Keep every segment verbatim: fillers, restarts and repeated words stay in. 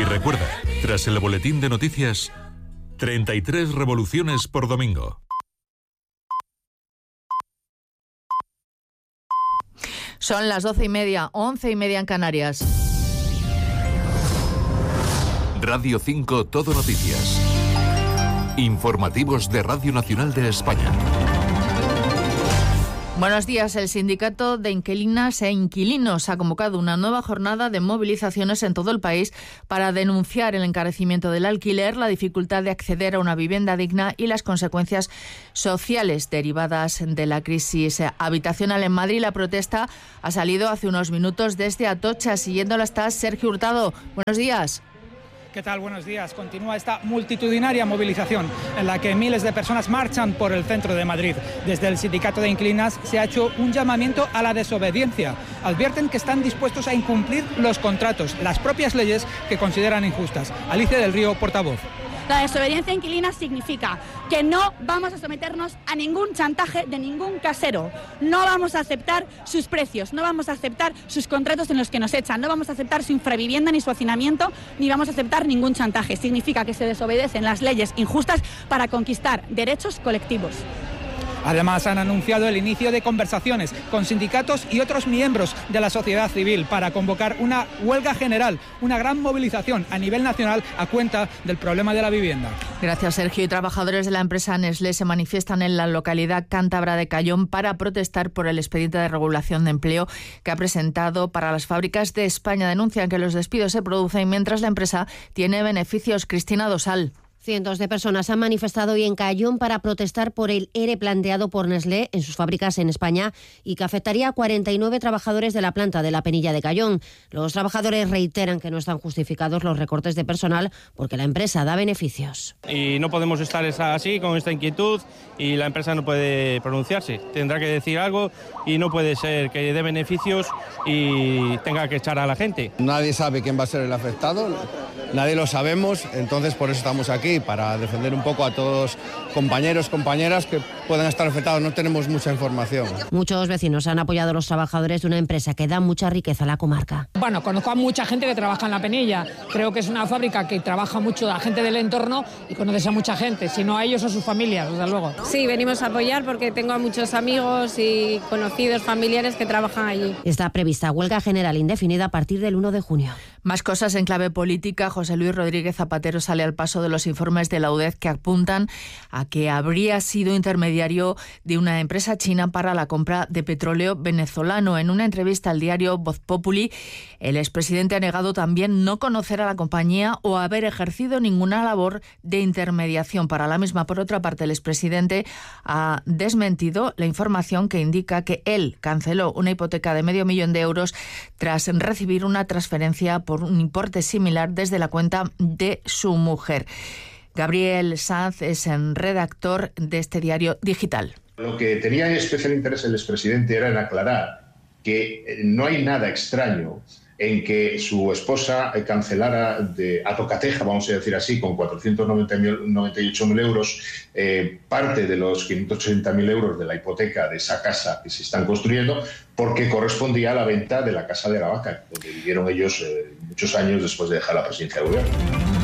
Y recuerda, tras el boletín de noticias, treinta y tres revoluciones por domingo. Son las doce y media, once y media en Canarias. Radio cinco Todo Noticias. Informativos de Radio Nacional de España. Buenos días. El sindicato de inquilinas e inquilinos ha convocado una nueva jornada de movilizaciones en todo el país para denunciar el encarecimiento del alquiler, la dificultad de acceder a una vivienda digna y las consecuencias sociales derivadas de la crisis habitacional en Madrid. La protesta ha salido hace unos minutos desde Atocha. Siguiéndola está Sergio Hurtado. Buenos días. ¿Qué tal? Buenos días. Continúa esta multitudinaria movilización en la que miles de personas marchan por el centro de Madrid. Desde el sindicato de inquilinas se ha hecho un llamamiento a la desobediencia. Advierten que están dispuestos a incumplir los contratos, las propias leyes que consideran injustas. Alicia del Río, portavoz. La desobediencia inquilina significa que no vamos a someternos a ningún chantaje de ningún casero. No vamos a aceptar sus precios, no vamos a aceptar sus contratos en los que nos echan, no vamos a aceptar su infravivienda ni su hacinamiento, ni vamos a aceptar ningún chantaje. Significa que se desobedecen las leyes injustas para conquistar derechos colectivos. Además, han anunciado el inicio de conversaciones con sindicatos y otros miembros de la sociedad civil para convocar una huelga general, una gran movilización a nivel nacional a cuenta del problema de la vivienda. Gracias, Sergio. Y trabajadores de la empresa Nestlé se manifiestan en la localidad cántabra de Cayón para protestar por el expediente de regulación de empleo que ha presentado para las fábricas de España. Denuncian que los despidos se producen mientras la empresa tiene beneficios. Cristina Dosal. Cientos de personas han manifestado hoy en Cayón para protestar por el ERE planteado por Nestlé en sus fábricas en España y que afectaría a cuarenta y nueve trabajadores de la planta de la Penilla de Cayón. Los trabajadores reiteran que no están justificados los recortes de personal porque la empresa da beneficios. Y no podemos estar así, con esta inquietud, y la empresa no puede pronunciarse. Tendrá que decir algo y no puede ser que dé beneficios y tenga que echar a la gente. Nadie sabe quién va a ser el afectado, nadie lo sabemos, entonces por eso estamos aquí, para defender un poco a todos compañeros, compañeras que puedan estar afectados. No tenemos mucha información. Muchos vecinos han apoyado a los trabajadores de una empresa que da mucha riqueza a la comarca. Bueno, conozco a mucha gente que trabaja en La Penilla. Creo que es una fábrica que trabaja mucho a gente del entorno y conoces a mucha gente, si no a ellos o a sus familias, desde luego. Sí, venimos a apoyar porque tengo a muchos amigos y conocidos, familiares que trabajan allí. Está prevista huelga general indefinida a partir del uno de junio. Más cosas en clave política. José Luis Rodríguez Zapatero sale al paso de los informes de la U D E C que apuntan a que habría sido intermediario de una empresa china para la compra de petróleo venezolano. En una entrevista al diario Voz Populi, el expresidente ha negado también no conocer a la compañía o haber ejercido ninguna labor de intermediación para la misma. Por otra parte, el expresidente ha desmentido la información que indica que él canceló una hipoteca de medio millón de euros tras recibir una transferencia por un importe similar desde la cuenta de su mujer. Gabriel Sanz es el redactor de este diario digital. Lo que tenía especial interés el expresidente era en aclarar que no hay nada extraño en que su esposa cancelara de a tocateja, vamos a decir así, con cuatrocientos noventa y ocho mil euros, eh, parte de los quinientos ochenta mil euros de la hipoteca de esa casa que se están construyendo, porque correspondía a la venta de la Casa de la Vaca, donde vivieron ellos eh, muchos años después de dejar la presidencia del gobierno.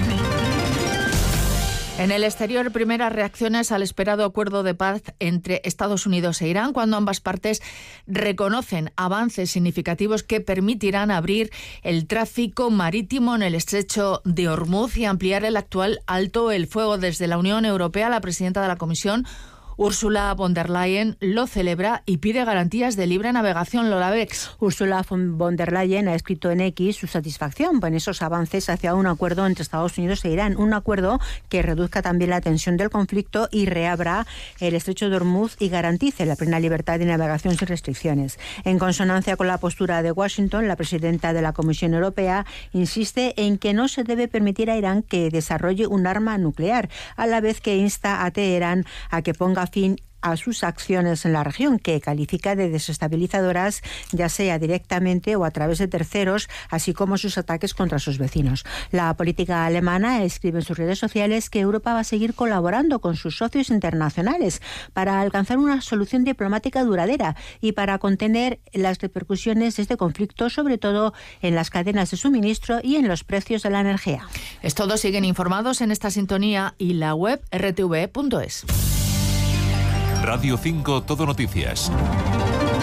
En el exterior, primeras reacciones al esperado acuerdo de paz entre Estados Unidos e Irán, cuando ambas partes reconocen avances significativos que permitirán abrir el tráfico marítimo en el estrecho de Hormuz y ampliar el actual alto el fuego. Desde la Unión Europea, la presidenta de la Comisión, Ursula von der Leyen, lo celebra y pide garantías de libre navegación. Lola Bex. Ursula von der Leyen ha escrito en X su satisfacción por esos avances hacia un acuerdo entre Estados Unidos e Irán, un acuerdo que reduzca también la tensión del conflicto y reabra el estrecho de Hormuz y garantice la plena libertad de navegación sin restricciones. En consonancia con la postura de Washington, la presidenta de la Comisión Europea insiste en que no se debe permitir a Irán que desarrolle un arma nuclear, a la vez que insta a Teherán a que ponga fin a sus acciones en la región, que califica de desestabilizadoras, ya sea directamente o a través de terceros, así como sus ataques contra sus vecinos. La política alemana escribe en sus redes sociales que Europa va a seguir colaborando con sus socios internacionales para alcanzar una solución diplomática duradera y para contener las repercusiones de este conflicto, sobre todo en las cadenas de suministro y en los precios de la energía. Es todo, siguen informados en esta sintonía y la web erre te ve punto es. Radio cinco Todo Noticias.